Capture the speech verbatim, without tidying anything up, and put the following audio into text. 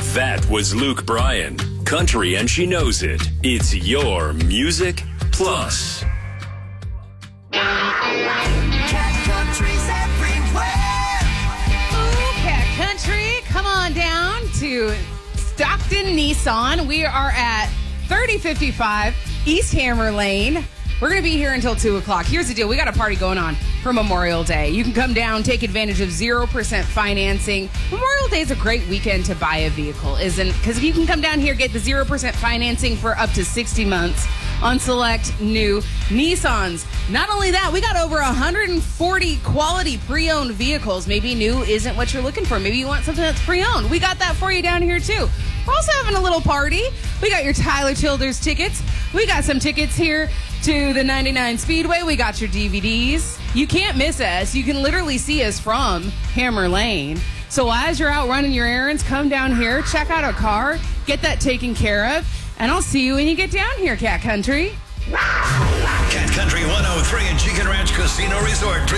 That was Luke Bryan. Country and she knows it. It's your Music Plus. Cat Country's everywhere. Ooh, Cat Country, come on down to Stockton Nissan. We are at thirty fifty-five East Hammer Lane. We're going to be here until two o'clock. Here's the deal. We got a party going on for Memorial Day. You can come down, take advantage of zero percent financing. Memorial Day is a great weekend to buy a vehicle, isn't? Because if you can come down here, get the zero percent financing for up to sixty months on select new Nissans. Not only that, we got over one hundred forty quality pre-owned vehicles. Maybe new isn't what you're looking for. Maybe you want something that's pre-owned. We got that for you down here, too. We're also having a little party. We got your Tyler Childers tickets. We got some tickets here to the ninety-nine Speedway. We got your D V Ds. You can't miss us. You can literally see us from Hammer Lane. So as you're out running your errands, come down here, check out a car, get that taken care of, and I'll see you when you get down here, Cat Country. Cat Country one oh three and Chicken Ranch Casino Resort.